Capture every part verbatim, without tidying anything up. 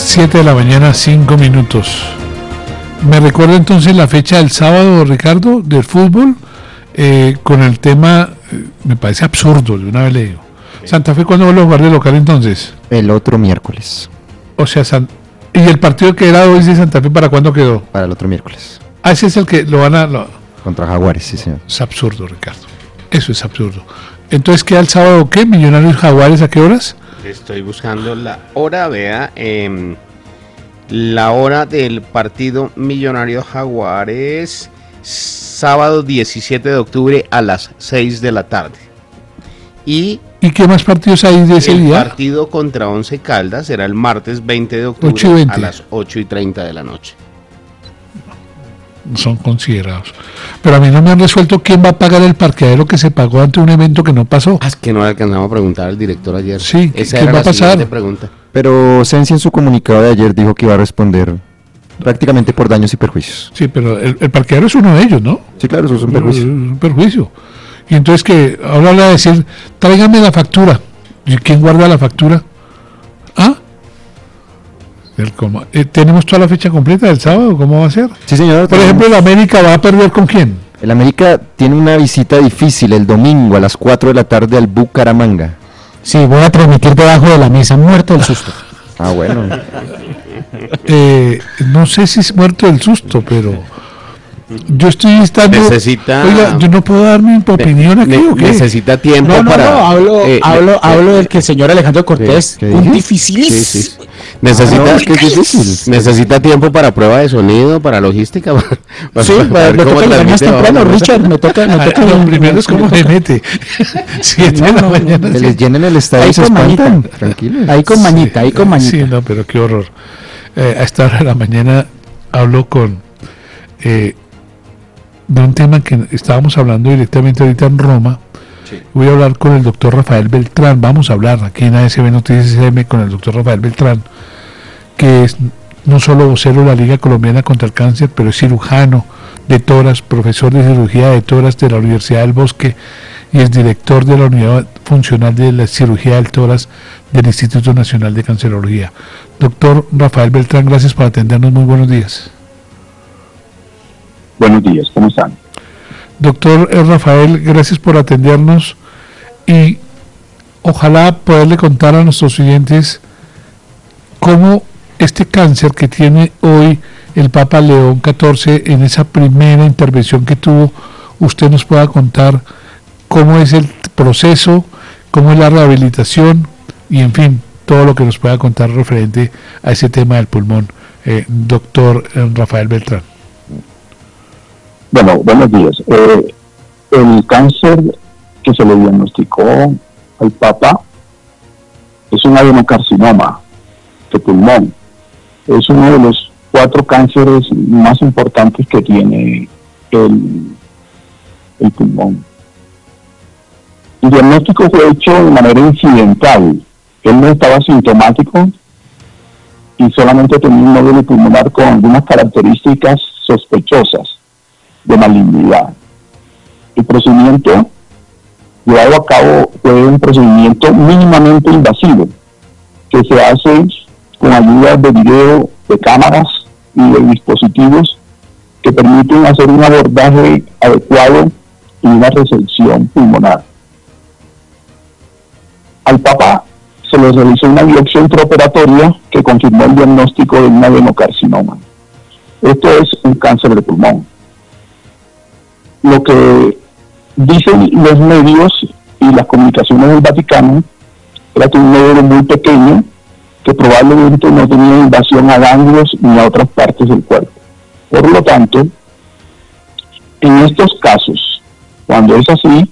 siete de la mañana, cinco minutos. Me recuerda entonces la fecha del sábado, Ricardo, del fútbol, eh, con el tema, eh, me parece absurdo, de una vez le digo. ¿Santa Fe cuándo vuelve a jugar de local entonces? El otro miércoles. O sea, San... ¿y el partido que era hoy de Santa Fe para cuándo quedó? Para el otro miércoles. Ah, ese es el que lo van a... Lo... Contra Jaguares, sí, señor. Es absurdo, Ricardo. Eso es absurdo. Entonces, ¿queda el sábado qué? ¿Millonarios Jaguares a qué horas? Estoy buscando la hora, vea, eh, la hora del partido Millonarios Jaguares, sábado diecisiete de octubre a las seis de la tarde. Y, ¿Y qué más partidos hay de ese el día? El partido contra Once Caldas será el martes veinte de octubre ocho y veinte a las ocho y treinta de la noche. Son considerados. Pero a mí no me han resuelto quién va a pagar el parqueadero que se pagó ante un evento que no pasó. Ah, es que no le alcanzamos a preguntar al director ayer. Sí, esa ¿quién era va la a pasar? siguiente pregunta. Pero Sensi en su comunicado de ayer dijo que iba a responder prácticamente por daños y perjuicios. Sí, pero el, el parqueadero es uno de ellos, ¿no? Sí, claro, eso es un perjuicio. Es un perjuicio. Y entonces que ahora le va a decir, tráigame la factura. ¿Y quién guarda la factura? ¿Ah? El coma. Eh, ¿Tenemos toda la fecha completa del sábado? ¿Cómo va a ser? Sí, señor. Por ejemplo, el América va a perder ¿con quién? El América tiene una visita difícil el domingo a las cuatro de la tarde al Bucaramanga. Sí, voy a transmitir debajo de la mesa, muerto del susto. Ah, bueno. Eh, no sé si es muerto del susto, pero yo estoy estando... Necesita... Oiga, yo no puedo dar mi opinión aquí, ne- ¿o qué? Necesita tiempo No, no, para... no, hablo, eh, hablo, ne- hablo del que el señor Alejandro Cortés, ¿Qué- qué un dije? dificilísimo. Sí, sí. Necesita, Ah, no, es que es difícil. necesita tiempo para prueba de sonido, para logística. Para, Sí, para ver me cómo toca llegar más transmite bajo temprano, la mesa. Richard, me toca... Me Ah, toca lo primero es cómo se mete. Siete de la No, no, mañana. Que sí. les llenen el estadio Ahí y se con espantan. manita. Tranquilos. Ahí con manita, ahí con manita. Sí, no, pero qué horror. Eh, a esta hora de la mañana hablo con... Eh, de un tema que estábamos hablando directamente ahorita en Roma. Sí. Voy a hablar con el doctor Rafael Beltrán. Vamos a hablar aquí en A S B Noticias S M con el doctor Rafael Beltrán, que es no solo vocero de la Liga Colombiana contra el Cáncer, pero es cirujano de toras, profesor de cirugía de toras de la Universidad del Bosque y es director de la Unidad Funcional de la Cirugía del Toras del Instituto Nacional de Cancerología. Doctor Rafael Beltrán, gracias por atendernos. Muy buenos días. Buenos días, ¿cómo están? Doctor Rafael, gracias por atendernos y ojalá poderle contar a nuestros oyentes cómo este cáncer que tiene hoy el Papa León catorce en esa primera intervención que tuvo, usted nos pueda contar cómo es el proceso, cómo es la rehabilitación y en fin, todo lo que nos pueda contar referente a ese tema del pulmón, eh, doctor Rafael Beltrán. Bueno, buenos días. Eh, el cáncer que se le diagnosticó al Papa es un adenocarcinoma de pulmón. Es uno de los cuatro cánceres más importantes que tiene el, el pulmón. El diagnóstico fue hecho de manera incidental. Él no estaba sintomático y solamente tenía un nódulo pulmonar con algunas características sospechosas de malignidad. El procedimiento llevado a cabo fue un procedimiento mínimamente invasivo que se hace con ayuda de video, de cámaras y de dispositivos que permiten hacer un abordaje adecuado y una resección pulmonar. Al Papa se le realizó una biopsia intraoperatoria que confirmó el diagnóstico de un adenocarcinoma. Esto es un cáncer de pulmón. Lo que dicen los medios y las comunicaciones del Vaticano era que un nódulo muy pequeño que probablemente no tenía invasión a ganglios ni a otras partes del cuerpo. Por lo tanto, en estos casos, cuando es así,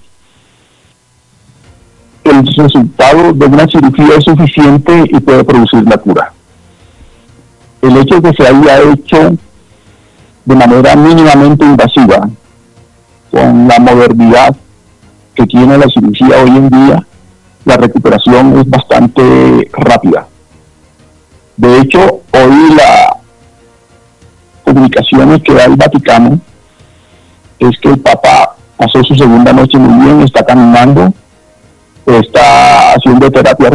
el resultado de una cirugía es suficiente y puede producir la cura. El hecho de que se haya hecho de manera mínimamente invasiva, con la modernidad que tiene la cirugía hoy en día, la recuperación es bastante rápida. De hecho, hoy la comunicaciones que da el Vaticano es que el Papa pasó su segunda noche muy bien, está caminando, está haciendo terapia